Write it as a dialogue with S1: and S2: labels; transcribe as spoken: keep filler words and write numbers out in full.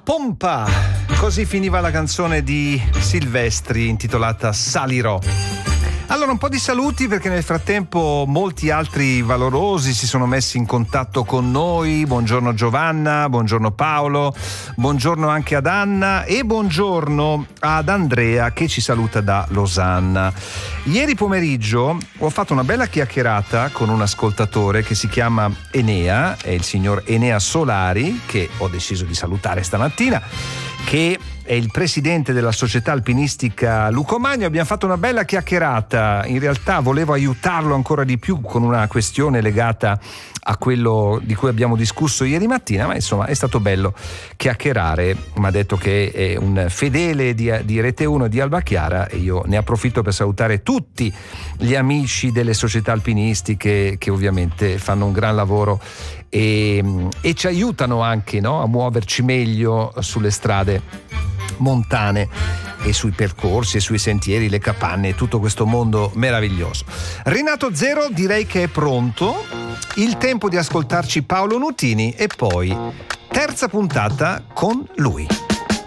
S1: pompa! Così finiva la canzone di Silvestri intitolata Salirò. Allora, un po' di saluti, perché nel frattempo molti altri valorosi si sono messi in contatto con noi. Buongiorno Giovanna, buongiorno Paolo, buongiorno anche ad Anna e buongiorno ad Andrea che ci saluta da Losanna. Ieri pomeriggio ho fatto una bella chiacchierata con un ascoltatore che si chiama Enea, è il signor Enea Solari, che ho deciso di salutare stamattina, che è il presidente della società alpinistica Lucomagno. Abbiamo fatto una bella chiacchierata. In realtà volevo aiutarlo ancora di più con una questione legata a quello di cui abbiamo discusso ieri mattina, ma insomma è stato bello chiacchierare. Mi ha detto che è un fedele di, di Rete uno e di Alba Chiara, e io ne approfitto per salutare tutti gli amici delle società alpinistiche che ovviamente fanno un gran lavoro e, e ci aiutano anche, no, a muoverci meglio sulle strade montane e sui percorsi e sui sentieri, le capanne, tutto questo mondo meraviglioso. Renato Zero direi che è pronto, il tempo di ascoltarci Paolo Nutini e poi terza puntata con lui.